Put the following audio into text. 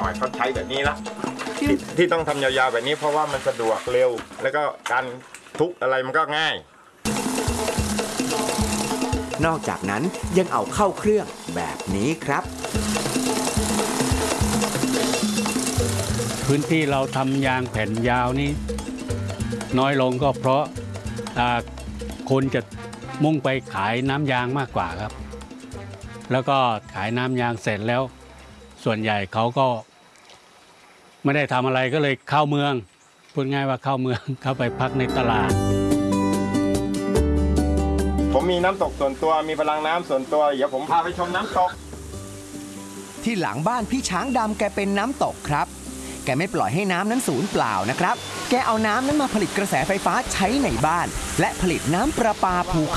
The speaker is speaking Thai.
มาเขาใช้แบบนี้ละที่ต้องทำยาวๆแบบนี้เพราะว่ามันสะดวกเร็วแล้วก็การทุบอะไรมันก็ง่ายนอกจากนั้นยังเอาเข้าเครื่องแบบนี้ครับพื้นที่เราทำยางแผ่นยาวนี่น้อยลงก็เพราะคนจะมุ่งไปขายน้ำยางมากกว่าครับแล้วก็ขายน้ำยางเสร็จแล้วส่วนใหญ่เขาก็ไม่ได้ทำอะไรก็เลยเข้าเมืองพูดง่ายว่าเข้าเมืองเข้าไปพักในตลาดผมมีน้ำตกส่วนตัวมีพลังน้ำส่วนตัวเดี๋ยวผมพาไปชมน้ำตกที่หลังบ้านพี่ช้างดำแกเป็นน้ำตกครับแกไม่ปล่อยให้น้ำนั้นสูญเปล่านะครับแกเอาน้ำนั้นมาผลิตกระแสไฟฟ้าใช้ในบ้านและผลิตน้ำประปาภู